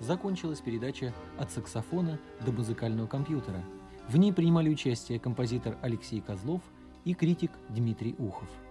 закончилась передача «От саксофона до музыкального компьютера». В ней принимали участие композитор Алексей Козлов и критик Дмитрий Ухов.